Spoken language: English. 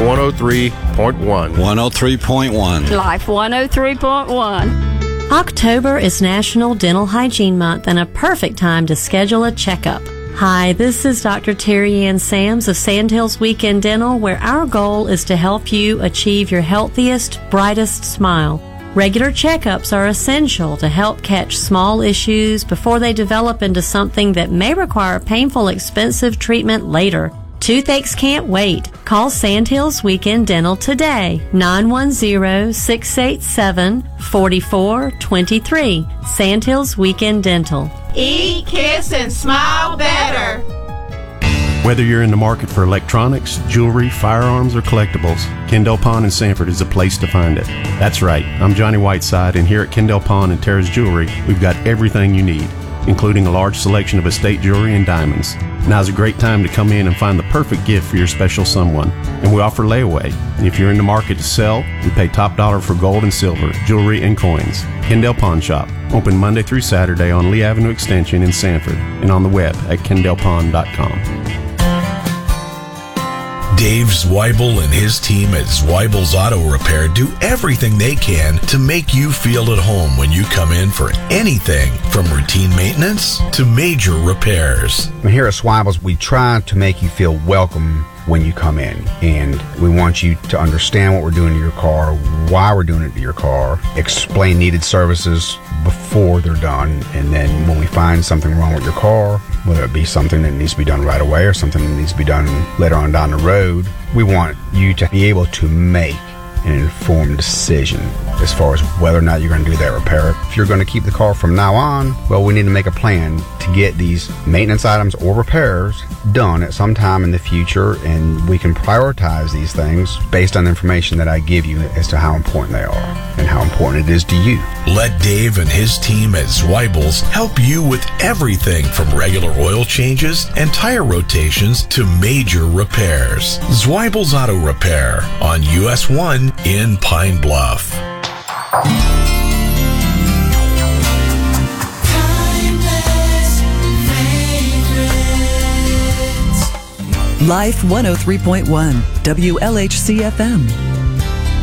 103.1. 103.1. Life 103.1. October is National Dental Hygiene Month and a perfect time to schedule a checkup. Hi, this is Dr. Terry Ann Sams of Sandhills Weekend Dental, where our goal is to help you achieve your healthiest, brightest smile. Regular checkups are essential to help catch small issues before they develop into something that may require painful, expensive treatment later. Toothaches can't wait. Call Sandhills Weekend Dental today, 910-687-4423. Sandhills Weekend Dental. Eat, kiss, and smile better. Whether you're in the market for electronics, jewelry, firearms, or collectibles, Kendall Pond in Sanford is a place to find it. That's right, I'm Johnny Whiteside, and here at Kendall Pond and Terrace Jewelry, we've got everything you need, including a large selection of estate jewelry and diamonds. Now's a great time to come in and find the perfect gift for your special someone. And we offer layaway. If you're in the market to sell, we pay top dollar for gold and silver, jewelry, and coins. Kendall Pawn Shop, open Monday through Saturday on Lee Avenue Extension in Sanford, and on the web at kendallpawn.com. Dave Zweibel and his team at Zweibel's Auto Repair do everything they can to make you feel at home when you come in for anything from routine maintenance to major repairs. Here at Zweibel's, we try to make you feel welcome when you come in, and we want you to understand what we're doing to your car, why we're doing it to your car, explain needed services before they're done, and then when we find something wrong with your car, whether it be something that needs to be done right away or something that needs to be done later on down the road, we want you to be able to make an informed decision as far as whether or not you're going to do that repair. If you're going to keep the car from now on, well, we need to make a plan to get these maintenance items or repairs done at some time in the future, and we can prioritize these things based on the information that I give you as to how important they are and how important it is to you. Let Dave and his team at Zweibel's help you with everything from regular oil changes and tire rotations to major repairs. Zweibel's Auto Repair on US 1 in Pine Bluff. Life 103.1 WLHC FM.